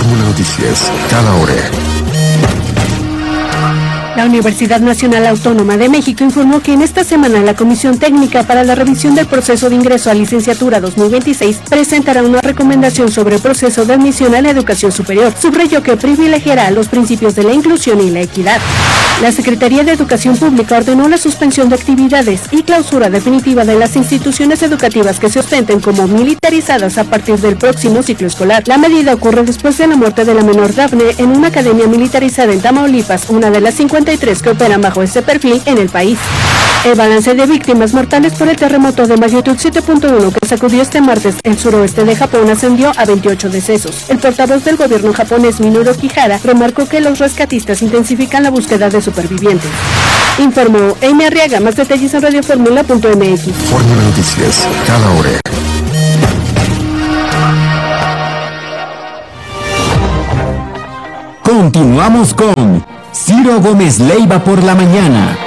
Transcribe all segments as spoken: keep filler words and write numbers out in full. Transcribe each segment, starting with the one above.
Fórmula Noticias, cada hora. La Universidad Nacional Autónoma de México informó que en esta semana la Comisión Técnica para la Revisión del Proceso de Ingreso a Licenciatura dos mil veintiséis presentará una recomendación sobre el proceso de admisión a la educación superior. Subrayó que privilegiará los principios de la inclusión y la equidad. La Secretaría de Educación Pública ordenó la suspensión de actividades y clausura definitiva de las instituciones educativas que se ostenten como militarizadas a partir del próximo ciclo escolar. La medida ocurre después de la muerte de la menor Dafne en una academia militarizada en Tamaulipas, una de las cincuenta y tres que operan bajo ese perfil en el país. El balance de víctimas mortales por el terremoto de magnitud siete punto uno que sacudió este martes el suroeste de Japón ascendió a veintiocho decesos. El portavoz del gobierno japonés, Minoru Kihara, remarcó que los rescatistas intensifican la búsqueda de supervivientes. Informó Amy Arriaga. Más detalles en radio fórmula punto m x. Fórmula Noticias, cada hora. Continuamos con Ciro Gómez Leiva por la mañana.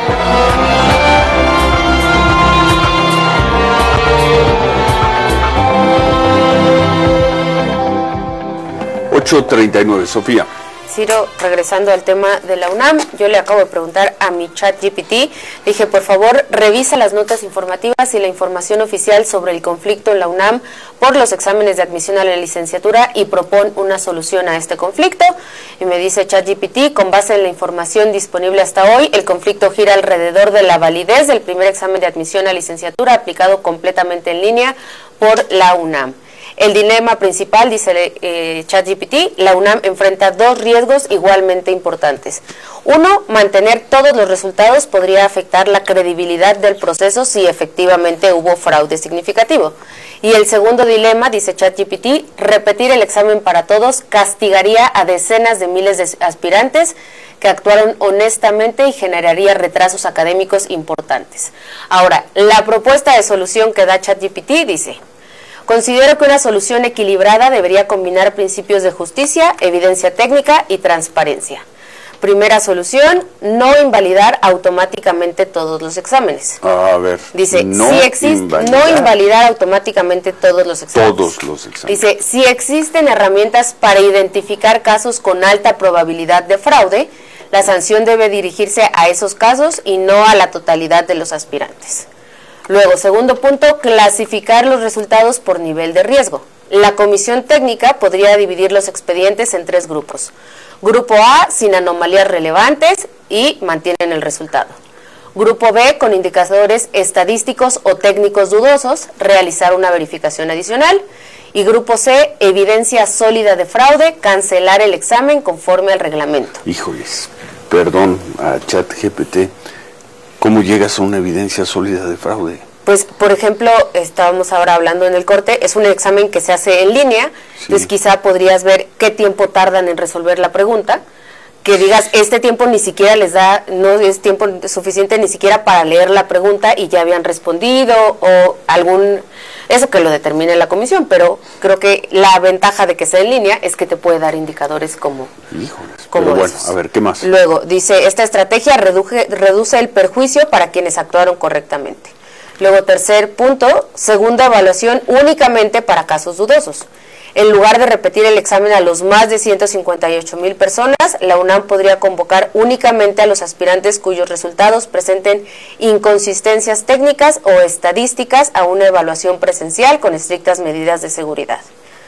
ocho treinta y nueve, Sofía. Ciro, regresando al tema de la UNAM, yo le acabo de preguntar a mi chat G P T, dije, por favor, revisa las notas informativas y la información oficial sobre el conflicto en la UNAM por los exámenes de admisión a la licenciatura y propon una solución a este conflicto. Y me dice chat G P T, con base en la información disponible hasta hoy, el conflicto gira alrededor de la validez del primer examen de admisión a licenciatura aplicado completamente en línea por la UNAM. El dilema principal, dice eh, ChatGPT, la UNAM enfrenta dos riesgos igualmente importantes. Uno, mantener todos los resultados podría afectar la credibilidad del proceso si efectivamente hubo fraude significativo. Y el segundo dilema, dice ChatGPT, repetir el examen para todos castigaría a decenas de miles de aspirantes que actuaron honestamente y generaría retrasos académicos importantes. Ahora, la propuesta de solución que da ChatGPT dice: considero que una solución equilibrada debería combinar principios de justicia, evidencia técnica y transparencia. Primera solución, no invalidar automáticamente todos los exámenes. A ver, dice, no, si existe, invalidar. no invalidar automáticamente todos los exámenes. Todos los exámenes. Dice, si existen herramientas para identificar casos con alta probabilidad de fraude, la sanción debe dirigirse a esos casos y no a la totalidad de los aspirantes. Luego, segundo punto, clasificar los resultados por nivel de riesgo. La comisión técnica podría dividir los expedientes en tres grupos. Grupo A, sin anomalías relevantes y mantienen el resultado. Grupo B, con indicadores estadísticos o técnicos dudosos, realizar una verificación adicional. Y grupo C, evidencia sólida de fraude, cancelar el examen conforme al reglamento. Híjoles, perdón a ChatGPT. ¿Cómo llegas a una evidencia sólida de fraude? Pues, por ejemplo, estábamos ahora hablando en el corte, es un examen que se hace en línea, sí. Entonces quizá podrías ver qué tiempo tardan en resolver la pregunta, que digas, este tiempo ni siquiera les da, no es tiempo suficiente ni siquiera para leer la pregunta y ya habían respondido, o algún, eso que lo determine la comisión, pero creo que la ventaja de que sea en línea es que te puede dar indicadores como, Híjoles, como pero bueno, esos. A ver, ¿qué más? Luego, dice, esta estrategia reduje, reduce el perjuicio para quienes actuaron correctamente. Luego, tercer punto, segunda evaluación únicamente para casos dudosos. En lugar de repetir el examen a los más de ciento cincuenta y ocho mil personas, la UNAM podría convocar únicamente a los aspirantes cuyos resultados presenten inconsistencias técnicas o estadísticas a una evaluación presencial con estrictas medidas de seguridad.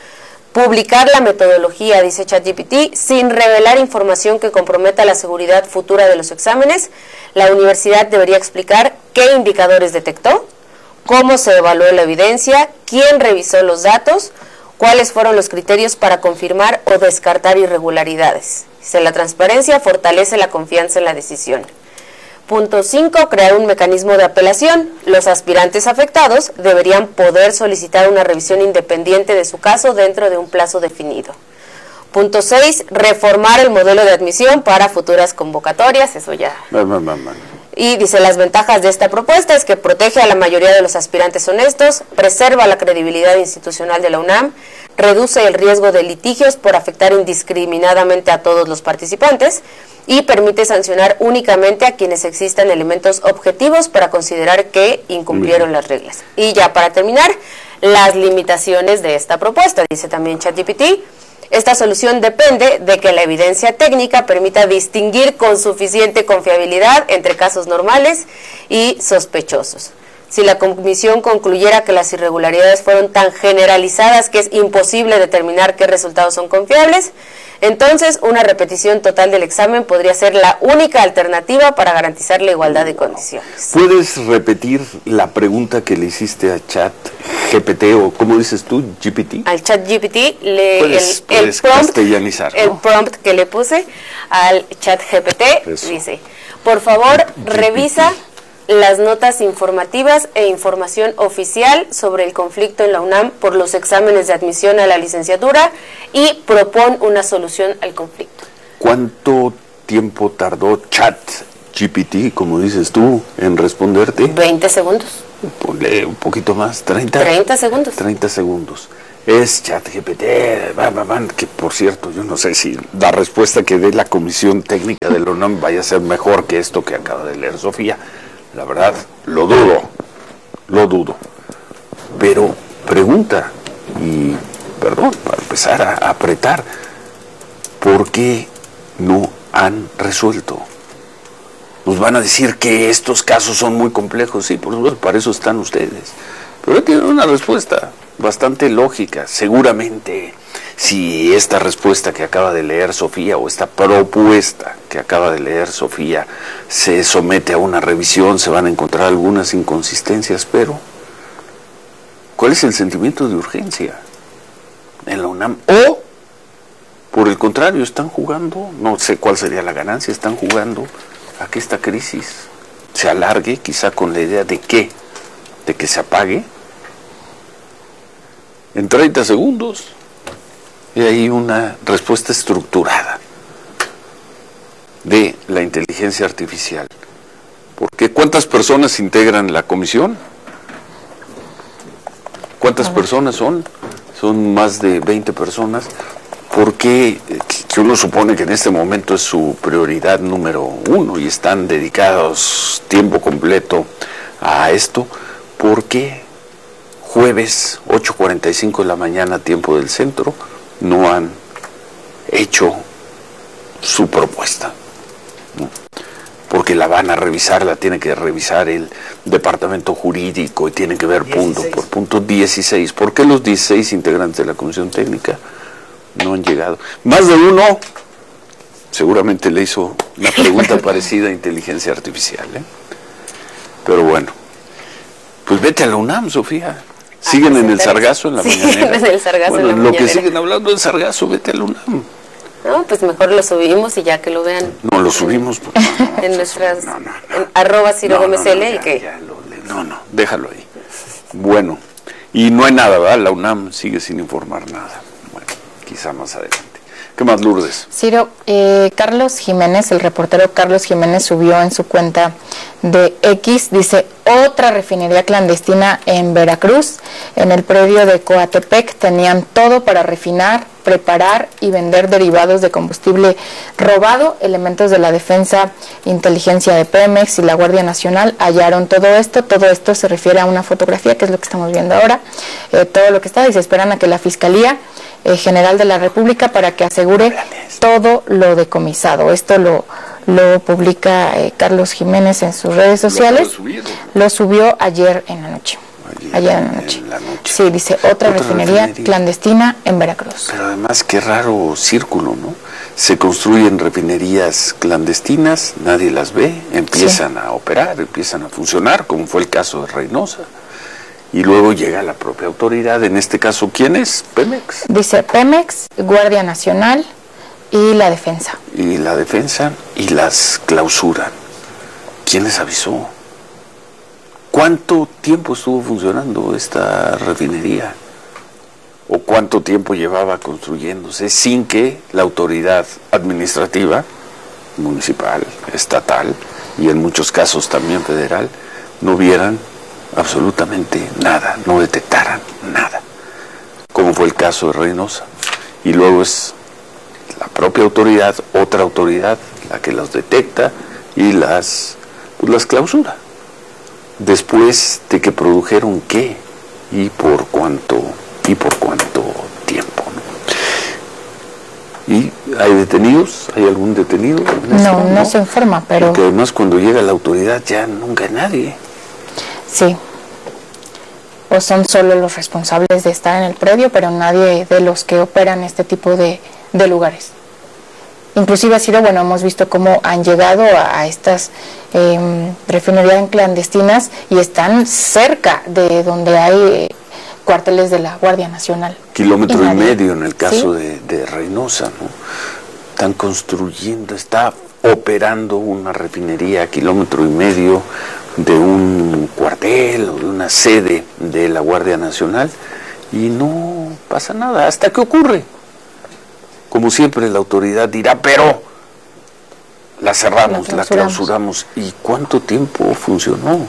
Publicar la metodología, dice ChatGPT, sin revelar información que comprometa la seguridad futura de los exámenes. La universidad debería explicar qué indicadores detectó, cómo se evaluó la evidencia, quién revisó los datos, cuáles fueron los criterios para confirmar o descartar irregularidades. Dice, la transparencia fortalece la confianza en la decisión. Punto cinco, crear un mecanismo de apelación. Los aspirantes afectados deberían poder solicitar una revisión independiente de su caso dentro de un plazo definido. Punto seis, reformar el modelo de admisión para futuras convocatorias, eso ya. Y dice, las ventajas de esta propuesta es que protege a la mayoría de los aspirantes honestos, preserva la credibilidad institucional de la UNAM, reduce el riesgo de litigios por afectar indiscriminadamente a todos los participantes y permite sancionar únicamente a quienes existan elementos objetivos para considerar que incumplieron las reglas. Y ya para terminar, las limitaciones de esta propuesta, dice también ChatGPT. Esta solución depende de que la evidencia técnica permita distinguir con suficiente confiabilidad entre casos normales y sospechosos. Si la comisión concluyera que las irregularidades fueron tan generalizadas que es imposible determinar qué resultados son confiables, entonces una repetición total del examen podría ser la única alternativa para garantizar la igualdad de condiciones. ¿Puedes repetir la pregunta que le hiciste a ChatGPT o cómo dices tú, G P T? Al ChatGPT, le, puedes, el, puedes el, prompt, castellanizar, ¿no? el prompt que le puse al ChatGPT dice, por favor, G P T. Revisa las notas informativas e información oficial sobre el conflicto en la UNAM por los exámenes de admisión a la licenciatura y propon una solución al conflicto. ¿Cuánto tiempo tardó ChatGPT, como dices tú, en responderte? veinte segundos. Ponle un poquito más, treinta. treinta segundos. treinta segundos. Es ChatGPT, va, va, va, que por cierto, yo no sé si la respuesta que dé la Comisión Técnica de la UNAM vaya a ser mejor que esto que acaba de leer Sofía. La verdad, lo dudo, lo dudo. Pero pregunta, y perdón, para empezar a apretar, ¿por qué no han resuelto? Nos van a decir que estos casos son muy complejos, sí, por supuesto, para eso están ustedes. Pero tienen una respuesta bastante lógica. Seguramente, si esta respuesta que acaba de leer Sofía o esta propuesta que acaba de leer Sofía se somete a una revisión, se van a encontrar algunas inconsistencias, pero ¿cuál es el sentimiento de urgencia en la UNAM? O, por el contrario, están jugando, no sé cuál sería la ganancia, están jugando a que esta crisis se alargue, quizá con la idea de que, de que se apague en treinta segundos. Y hay una respuesta estructurada de la inteligencia artificial. Porque ¿cuántas personas integran la comisión? ¿Cuántas personas son? Son más de veinte personas. Porque que uno supone que en este momento es su prioridad número uno y están dedicados tiempo completo a esto. Porque jueves, ocho cuarenta y cinco de la mañana, tiempo del centro, no han hecho su propuesta, ¿no? Porque la van a revisar, la tiene que revisar el departamento jurídico y tiene que ver punto por punto. Dieciséis. ¿Por qué los dieciséis integrantes de la comisión técnica no han llegado? Más de uno seguramente le hizo una pregunta parecida a inteligencia artificial, ¿eh? Pero bueno, pues vete a la UNAM, Sofía. Siguen en el Sargazo en la mañanera. Siguen en el Sargazo bueno, en la lo mañanera. Que siguen hablando del Sargazo, vete a la UNAM. No, pues mejor lo subimos y ya que lo vean. No, lo subimos. Pues, no, en nuestras, no, no, no. en arroba Ciro no, Gómez no, no, L ya, y que... Ya lo, no, no, déjalo ahí. Bueno, y no hay nada, ¿verdad? La UNAM sigue sin informar nada. Bueno, quizá más adelante. ¿Qué más, Lourdes? Ciro, eh, Carlos Jiménez, el reportero Carlos Jiménez subió en su cuenta de X, dice, otra refinería clandestina en Veracruz. En el predio de Coatepec tenían todo para refinar, preparar y vender derivados de combustible robado. Elementos de la Defensa, Inteligencia de Pemex y la Guardia Nacional hallaron todo esto. Todo esto se refiere a una fotografía, que es lo que estamos viendo ahora. Eh, todo lo que está, y se esperan a que la Fiscalía eh, General de la República para que asegure todo lo decomisado. Esto lo... lo publica eh, Carlos Jiménez en sus redes sociales. ¿Lo, lo subió ayer en la noche. Ayer, ayer en, la noche. en la noche. Sí, dice, otra, otra refinería, refinería clandestina en Veracruz. Pero además, qué raro círculo, ¿no? Se construyen refinerías clandestinas, nadie las ve, empiezan sí. a operar, empiezan a funcionar, como fue el caso de Reynosa. Y luego llega la propia autoridad, en este caso, ¿quién es? Pemex. Dice Pemex, Guardia Nacional y la Defensa. Y la Defensa y las clausuran. ¿Quién les avisó? ¿Cuánto tiempo estuvo funcionando esta refinería? ¿O cuánto tiempo llevaba construyéndose sin que la autoridad administrativa, municipal, estatal y en muchos casos también federal, no vieran absolutamente nada, no detectaran nada? Como fue el caso de Reynosa. Y luego es la propia autoridad, otra autoridad, la que los detecta y las, pues las clausura. Después de que produjeron qué y por cuánto y por cuánto tiempo, ¿no? ¿Y hay detenidos? ¿Hay algún detenido? No, no, no se informa, pero... Porque además cuando llega la autoridad ya nunca hay nadie. Sí. O son solo los responsables de estar en el predio, pero nadie de los que operan este tipo de, de lugares. Inclusive ha sido, bueno, hemos visto cómo han llegado a, a estas eh, refinerías clandestinas y están cerca de donde hay eh, cuarteles de la Guardia Nacional. Kilómetro y, y medio en el caso ¿sí? de, de Reynosa, ¿no? Están construyendo, está operando una refinería a kilómetro y medio de un cuartel o de una sede de la Guardia Nacional y no pasa nada hasta que ocurre. Como siempre la autoridad dirá, pero la cerramos, la, la clausuramos. ¿Y cuánto tiempo funcionó?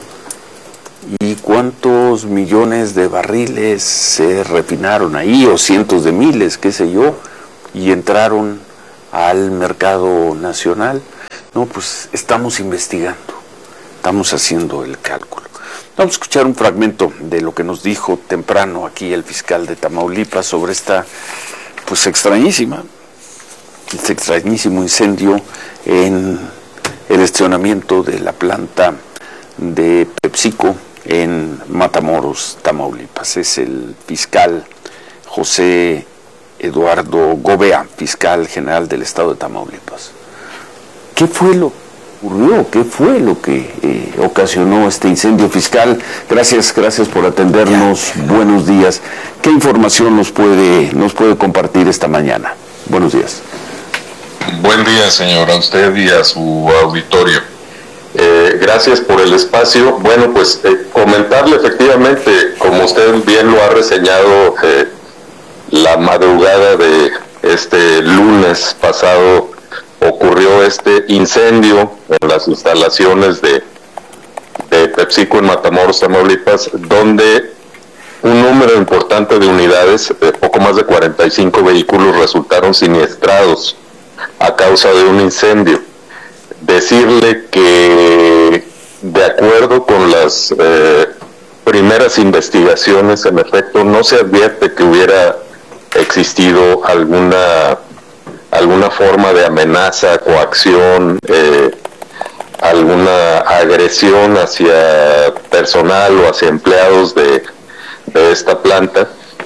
¿Y cuántos millones de barriles se refinaron ahí, o cientos de miles, qué sé yo, y entraron al mercado nacional? No, pues estamos investigando, estamos haciendo el cálculo. Vamos a escuchar un fragmento de lo que nos dijo temprano aquí el fiscal de Tamaulipas sobre esta, pues extrañísima, este extrañísimo incendio en el estacionamiento de la planta de PepsiCo en Matamoros, Tamaulipas. Es el fiscal José Eduardo Gobea, fiscal general del estado de Tamaulipas. ¿Qué fue lo que ocurrió? ¿Qué fue lo que eh, ocasionó este incendio, fiscal? Gracias, gracias por atendernos. Buenos días. ¿Qué información nos puede, nos puede compartir esta mañana? Buenos días. Buen día, señor, a usted y a su auditorio. Eh, gracias por el espacio. Bueno, pues eh, comentarle efectivamente, como usted bien lo ha reseñado, eh, la madrugada de este lunes pasado ocurrió este incendio en las instalaciones de, de PepsiCo en Matamoros, Tamaulipas, donde un número importante de unidades, eh, poco más de cuarenta y cinco vehículos, resultaron siniestrados a causa de un incendio. Decirle que de acuerdo con las eh, primeras investigaciones, en efecto, no se advierte que hubiera existido alguna alguna forma de amenaza, coacción, eh, alguna agresión hacia personal o hacia empleados de, de esta planta.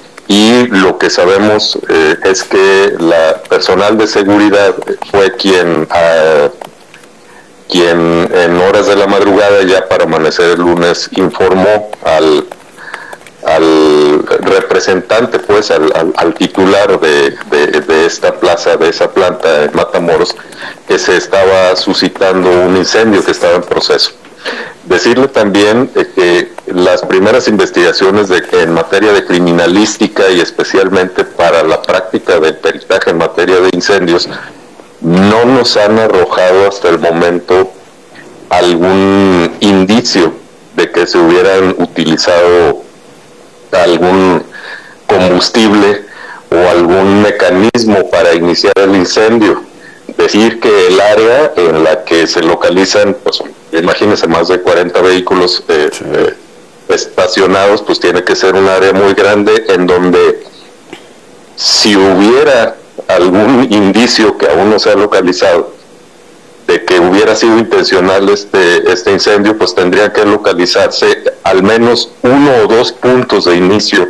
Y lo que sabemos eh, es que la personal de seguridad fue quien uh, quien en horas de la madrugada, ya para amanecer el lunes, informó al al representante, pues al, al, al titular de, de, de esta plaza, de esa planta en Matamoros, que se estaba suscitando un incendio que estaba en proceso. Decirle también eh, que las primeras investigaciones de, en materia de criminalística y especialmente para la práctica del peritaje en materia de incendios no nos han arrojado hasta el momento algún indicio de que se hubieran utilizado algún combustible o algún mecanismo para iniciar el incendio. Decir que el área en la que se localizan, pues imagínense, más de cuarenta vehículos eh, sí. eh, estacionados, pues tiene que ser un área muy grande en donde si hubiera algún indicio que aún no se ha localizado de que hubiera sido intencional este este incendio, pues tendría que localizarse al menos uno o dos puntos de inicio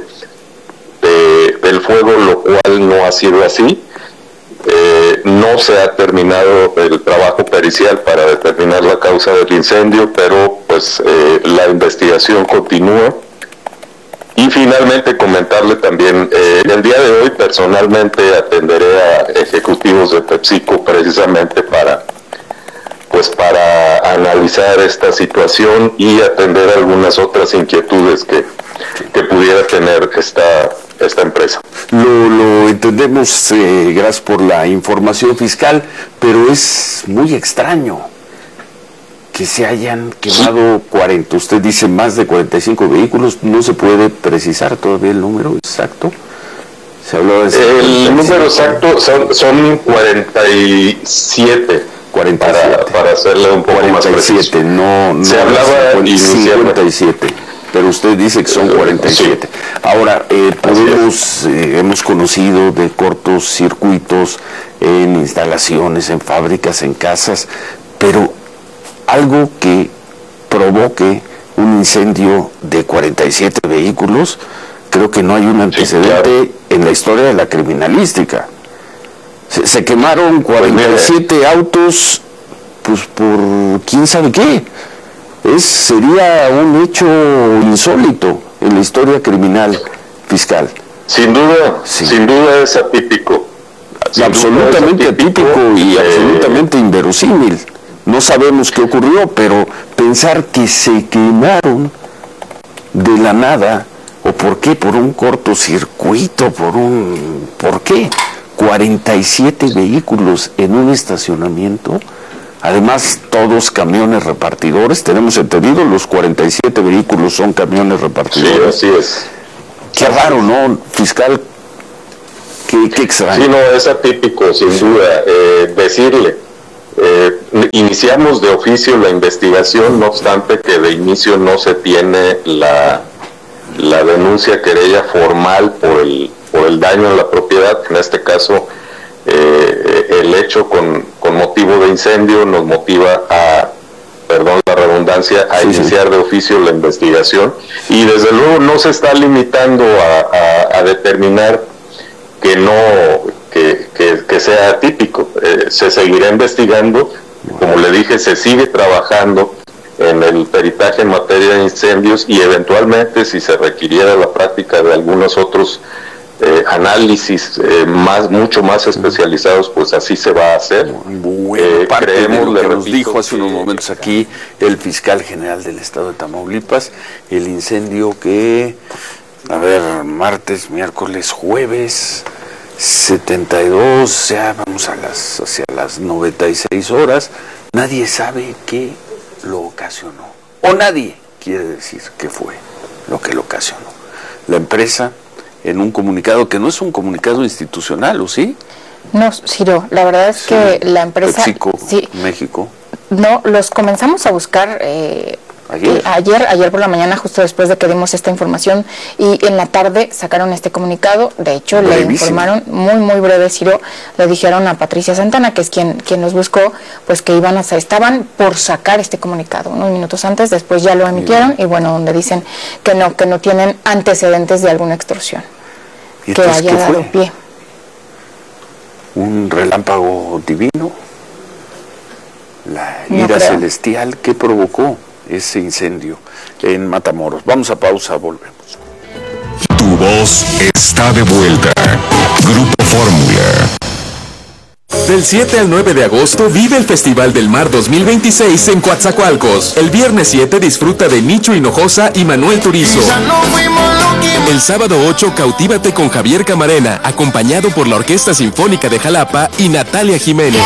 de, del fuego, lo cual no ha sido así. Eh, no se ha terminado el trabajo pericial para determinar la causa del incendio, pero pues eh, la investigación continúa. Y finalmente comentarle también, eh, el día de hoy personalmente atenderé a ejecutivos de PepsiCo precisamente para pues para analizar esta situación y atender algunas otras inquietudes que, que pudiera tener esta, esta empresa. Lo, lo entendemos, eh, gracias por la información, fiscal, pero es muy extraño que se hayan quemado cuarenta, usted dice más de cuarenta y cinco vehículos, no se puede precisar todavía el número exacto. Se hablaba de el número exacto son, son cuarenta y siete. cuarenta y siete. Para, para hacerle un poco cuarenta y siete, más preciso. no, no se hablaba cincuenta y siete. pero usted dice que son cuarenta y siete. Sí. Ahora, eh, podemos, eh, hemos conocido de cortos circuitos en instalaciones, en fábricas, en casas, pero algo que provoque un incendio de cuarenta y siete vehículos, creo que no hay un antecedente sí, claro. en la historia de la criminalística. Se, se quemaron cuarenta y siete pues autos, pues por quién sabe qué. Es, sería un hecho insólito en la historia criminal fiscal. Sin duda, sí. sin duda es atípico. Sin absolutamente atípico, atípico y eh... absolutamente inverosímil. No sabemos qué ocurrió, pero pensar que se quemaron de la nada, o por qué, por un cortocircuito, por un... ¿por qué? cuarenta y siete vehículos en un estacionamiento, además todos camiones repartidores, tenemos entendido, los cuarenta y siete vehículos son camiones repartidores. Sí, así es. Qué raro, ¿no, fiscal? Qué, qué extraño. Sí, no, es atípico, sin sí. duda. Eh, decirle, eh, iniciamos de oficio la investigación, no obstante que de inicio no se tiene la, la denuncia querella formal por el, por el daño a la propiedad, en este caso eh, el hecho con, con motivo de incendio nos motiva a, perdón la redundancia, a sí, iniciar sí. de oficio la investigación, y desde luego no se está limitando a, a, a determinar que no que, que, que sea atípico, eh, se seguirá investigando, como le dije, se sigue trabajando en el peritaje en materia de incendios, y eventualmente si se requiriera la práctica de algunos otros eh, análisis eh, más mucho más especializados, pues así se va a hacer. Bueno, eh, parte creemos, de lo que nos dijo hace unos momentos aquí el fiscal general del estado de Tamaulipas, el incendio que, a ver, martes, miércoles, jueves, setenta y dos, ya vamos a las hacia las noventa y seis horas, nadie sabe qué lo ocasionó, o nadie quiere decir qué fue lo que lo ocasionó. La empresa, en un comunicado que no es un comunicado institucional, ¿o sí? No, Ciro, la verdad es sí. que la empresa... PepsiCo, sí, México. No, los comenzamos a buscar... Eh, ¿Ayer? Eh, ayer, ayer por la mañana, justo después de que dimos esta información, y en la tarde sacaron este comunicado. De hecho, brevísimo. Le informaron muy, muy breve, Ciro, le dijeron a Patricia Santana, que es quien, quien los buscó, pues que iban a, estaban por sacar este comunicado unos minutos antes, después ya lo emitieron, y bueno, donde dicen que no, que no tienen antecedentes de alguna extorsión que haya dado pie. ¿Un relámpago divino? ¿La ira no celestial que provocó ese incendio en Matamoros? Vamos a pausa, volvemos. Tu voz está de vuelta. Grupo Fórmula. Del siete al nueve de agosto vive el Festival del Mar dos mil veintiséis en Coatzacoalcos. El viernes siete disfruta de Nicho Hinojosa y Manuel Turizo. El sábado ocho cautívate con Javier Camarena, acompañado por la Orquesta Sinfónica de Jalapa y Natalia Jiménez.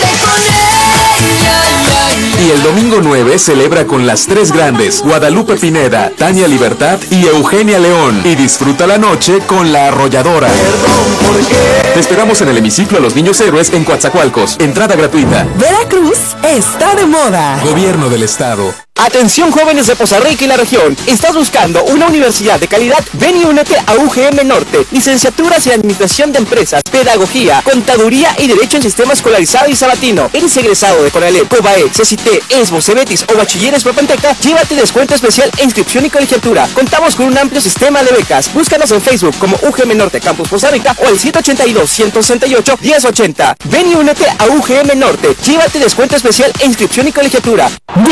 Y el domingo nueve celebra con las tres grandes, Guadalupe Pineda, Tania Libertad y Eugenia León. Y disfruta la noche con La Arrolladora. Te esperamos en el hemiciclo a los Niños Héroes en Coatzacoalcos. Entrada gratuita. Veracruz está de moda. Gobierno del Estado. Atención jóvenes de Poza Rica y la región. ¿Estás buscando una universidad de calidad? Ven y únete a U G M Norte. Licenciaturas en Administración de Empresas, Pedagogía, Contaduría y Derecho en Sistema Escolarizado y Sabatino. ¿Eres egresado de Conalep, COBAE, CECITE, ESBO, CEBETIS o Bachilleres Propanteca? Llévate descuento especial e inscripción y colegiatura. Contamos con un amplio sistema de becas. Búscanos en Facebook como U G M Norte Campus Poza Rica o al siete ocho dos, uno sesenta y ocho, diez ochenta. Ven y únete a U G M Norte. Llévate descuento especial e inscripción y colegiatura. ¡Gol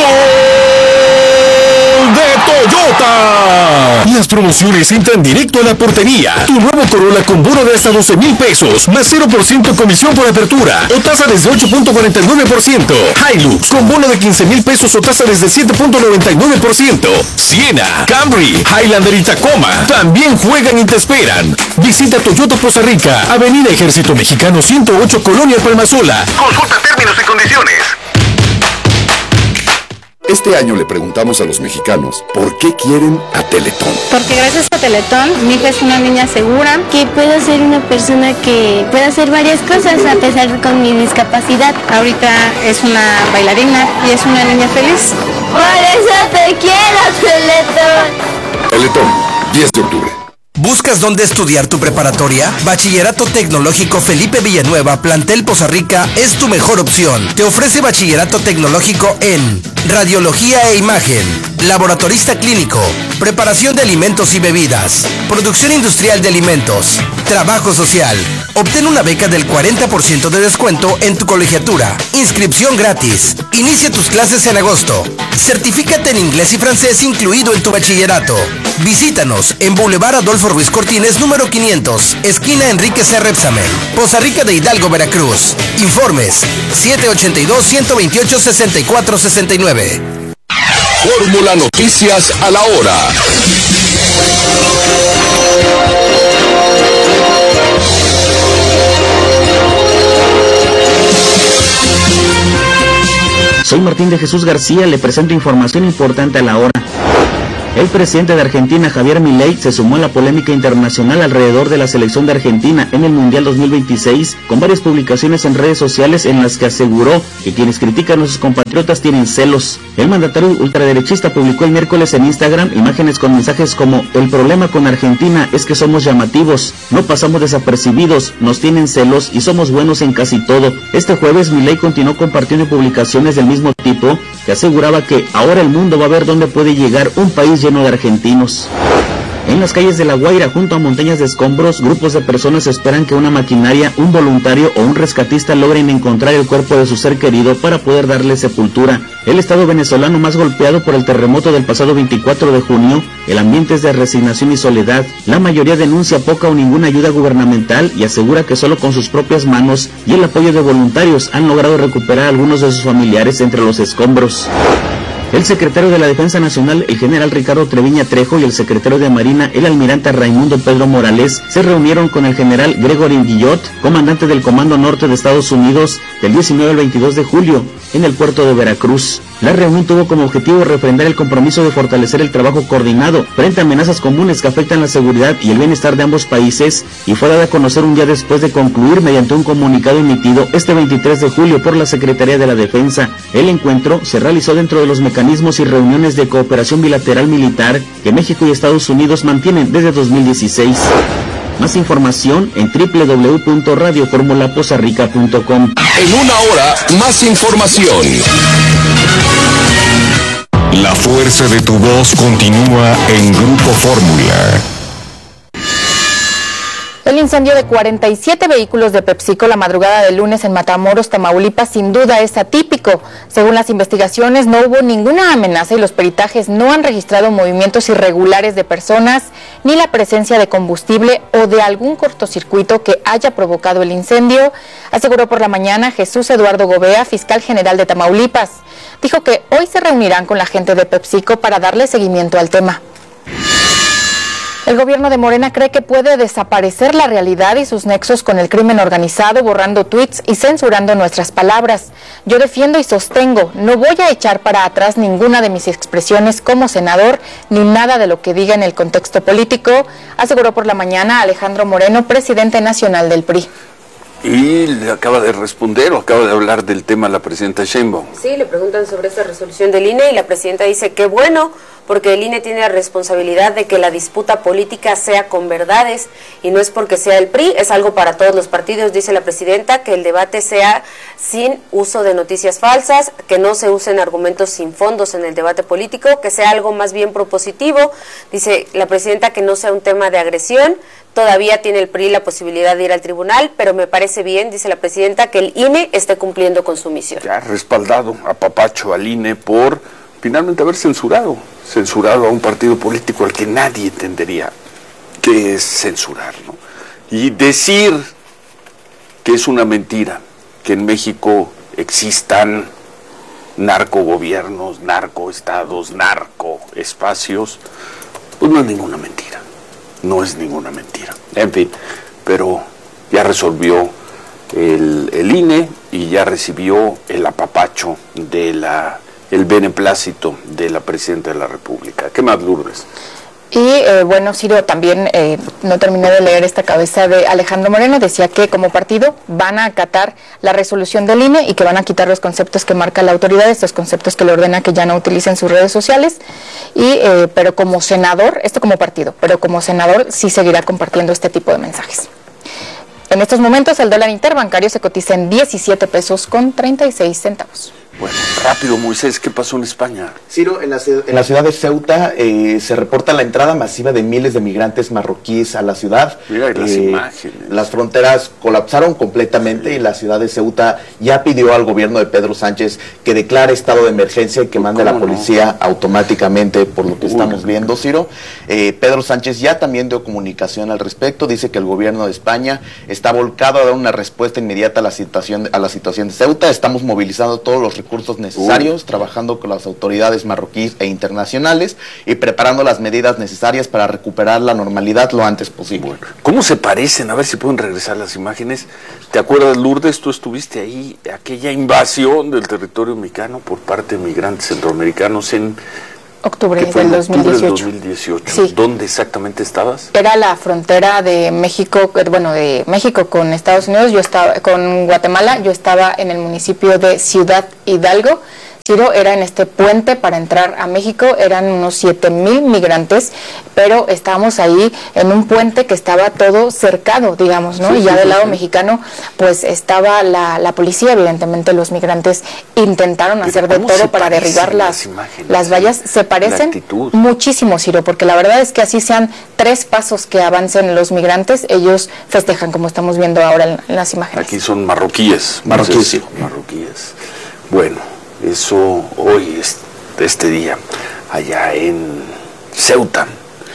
de Toyota! Las promociones entran directo a la portería. Tu nuevo Corolla con bono de hasta doce mil pesos, más cero por ciento comisión por apertura o tasa desde ocho punto cuarenta y nueve por ciento. Hilux con bono de quince mil pesos o tasa desde siete punto noventa y nueve por ciento. Siena, Camry, Highlander y Tacoma también juegan y te esperan. Visita Toyota Poza Rica, Avenida Ejército Mexicano ciento ocho, Colonia Palmasola. Consulta términos y condiciones. Este año le preguntamos a los mexicanos por qué quieren a Teletón. Porque gracias a Teletón mi hija es una niña segura, que puedo ser una persona que puede hacer varias cosas a pesar de con mi discapacidad. Ahorita es una bailarina y es una niña feliz. Por eso te quiero, Teletón. Teletón, diez de octubre. ¿Buscas dónde estudiar tu preparatoria? Bachillerato Tecnológico Felipe Villanueva, plantel Poza Rica, es tu mejor opción. Te ofrece bachillerato tecnológico en radiología e imagen, laboratorista clínico, preparación de alimentos y bebidas, producción industrial de alimentos, trabajo social. Obtén una beca del cuarenta por ciento de descuento en tu colegiatura. Inscripción gratis. Inicia tus clases en agosto. Certifícate en inglés y francés incluido en tu bachillerato. Visítanos en Boulevard Adolfo Ruiz Cortines, número quinientos, esquina Enrique C. Repsamen, Poza Rica de Hidalgo, Veracruz. Informes siete ochenta y dos, ciento veintiocho, sesenta y cuatro sesenta y nueve. Fórmula Noticias a la hora. Soy Martín de Jesús García, le presento información importante a la hora. El presidente de Argentina, Javier Milei, se sumó a la polémica internacional alrededor de la selección de Argentina en el Mundial dos mil veintiséis, con varias publicaciones en redes sociales en las que aseguró que quienes critican a sus compatriotas tienen celos. El mandatario ultraderechista publicó el miércoles en Instagram imágenes con mensajes como: el problema con Argentina es que somos llamativos, no pasamos desapercibidos, nos tienen celos y somos buenos en casi todo. Este jueves Milei continuó compartiendo publicaciones del mismo tipo que aseguraba que ahora el mundo va a ver dónde puede llegar un país lleno de argentinos. En las calles de La Guaira, junto a montañas de escombros, grupos de personas esperan que una maquinaria, un voluntario o un rescatista logren encontrar el cuerpo de su ser querido para poder darle sepultura. El estado venezolano más golpeado por el terremoto del pasado veinticuatro de junio, el ambiente es de resignación y soledad. La mayoría denuncia poca o ninguna ayuda gubernamental y asegura que solo con sus propias manos y el apoyo de voluntarios han logrado recuperar a algunos de sus familiares entre los escombros. El secretario de la Defensa Nacional, el general Ricardo Treviña Trejo, y el secretario de Marina, el almirante Raimundo Pedro Morales, se reunieron con el general Gregory Guillot, comandante del Comando Norte de Estados Unidos, del diecinueve al veintidós de julio, en el puerto de Veracruz. La reunión tuvo como objetivo refrendar el compromiso de fortalecer el trabajo coordinado frente a amenazas comunes que afectan la seguridad y el bienestar de ambos países, y fue dada a conocer un día después de concluir mediante un comunicado emitido este veintitrés de julio por la Secretaría de la Defensa. El encuentro se realizó dentro de los mecanismos y reuniones de cooperación bilateral militar que México y Estados Unidos mantienen desde dos mil dieciséis. Más información en doble u doble u doble u punto radio fórmula poza rica punto com. En una hora, más información. La fuerza de tu voz continúa en Grupo Fórmula. El incendio de cuarenta y siete vehículos de PepsiCo la madrugada del lunes en Matamoros, Tamaulipas, sin duda es atípico. Según las investigaciones, no hubo ninguna amenaza y los peritajes no han registrado movimientos irregulares de personas, ni la presencia de combustible o de algún cortocircuito que haya provocado el incendio, aseguró por la mañana Jesús Eduardo Gobea, fiscal general de Tamaulipas. Dijo que hoy se reunirán con la gente de PepsiCo para darle seguimiento al tema. El gobierno de Morena cree que puede desaparecer la realidad y sus nexos con el crimen organizado, borrando tweets y censurando nuestras palabras. Yo defiendo y sostengo, no voy a echar para atrás ninguna de mis expresiones como senador, ni nada de lo que diga en el contexto político, aseguró por la mañana Alejandro Moreno, presidente nacional del P R I. Y le acaba de responder o acaba de hablar del tema la presidenta Sheinbaum. Sí, le preguntan sobre esta resolución del I N E y la presidenta dice que bueno, porque el I N E tiene la responsabilidad de que la disputa política sea con verdades y no es porque sea el P R I, es algo para todos los partidos, dice la presidenta, que el debate sea sin uso de noticias falsas, que no se usen argumentos sin fondos en el debate político, que sea algo más bien propositivo, dice la presidenta, que no sea un tema de agresión. Todavía tiene el P R I la posibilidad de ir al tribunal, pero me parece bien, dice la presidenta, que el I N E esté cumpliendo con su misión. Ya ha respaldado a papacho al I N E por finalmente haber censurado, censurado a un partido político al que nadie entendería qué es censurar, ¿no? Y decir que es una mentira, que en México existan narcogobiernos, narcoestados, narcoespacios, pues no es ninguna mentira. No es ninguna mentira. En fin, pero ya resolvió el, el I N E y ya recibió el apapacho de la, el beneplácito de la presidenta de la República. ¿Qué más, Lourdes? Y eh, bueno, Ciro, también eh, no terminé de leer esta cabeza de Alejandro Moreno, decía que como partido van a acatar la resolución del I N E y que van a quitar los conceptos que marca la autoridad, estos conceptos que le ordena que ya no utilicen sus redes sociales, y eh, pero como senador, esto como partido, pero como senador sí seguirá compartiendo este tipo de mensajes. En estos momentos el dólar interbancario se cotiza en diecisiete pesos con treinta y seis centavos. Bueno, rápido, Moisés, ¿qué pasó en España? Ciro, en la, en la ciudad de Ceuta eh, se reporta la entrada masiva de miles de migrantes marroquíes a la ciudad. Mira las eh, imágenes. Las fronteras colapsaron completamente sí. y la ciudad de Ceuta ya pidió al gobierno de Pedro Sánchez que declare estado de emergencia y que mande a la policía no? automáticamente, por lo que Uy, estamos viendo, Ciro. Eh, Pedro Sánchez ya también dio comunicación al respecto, dice que el gobierno de España está volcado a dar una respuesta inmediata a la situación, a la situación de Ceuta. Estamos movilizando todos los recursos necesarios, Uy. trabajando con las autoridades marroquíes e internacionales y preparando las medidas necesarias para recuperar la normalidad lo antes posible. Bueno, ¿cómo se parecen? A ver si pueden regresar las imágenes. ¿Te acuerdas, Lourdes? Tú estuviste ahí, aquella invasión del territorio mexicano por parte de migrantes centroamericanos en octubre del dos mil dieciocho. dos mil dieciocho. Sí. ¿Dónde exactamente estabas? Era la frontera de México, bueno, de México con Estados Unidos, yo estaba con Guatemala, yo estaba en el municipio de Ciudad Hidalgo. Ciro, era en este puente para entrar a México, eran unos siete mil migrantes, pero estábamos ahí en un puente que estaba todo cercado, digamos, ¿no? Sí, y ya sí, del lado sí. mexicano, pues estaba la, la policía, evidentemente los migrantes intentaron pero hacer de todo para derribar las, las, las vallas, se parecen muchísimo, Ciro, porque la verdad es que así sean tres pasos que avancen los migrantes, ellos festejan, como estamos viendo ahora en, en las imágenes. Aquí son marroquíes. Marroquíes, sí. Marroquíes. Bueno. Eso hoy, es, este día, allá en Ceuta,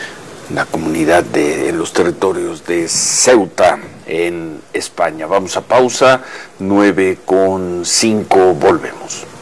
en la comunidad de, en los territorios de Ceuta, en España. Vamos a pausa, nueve con cinco, volvemos.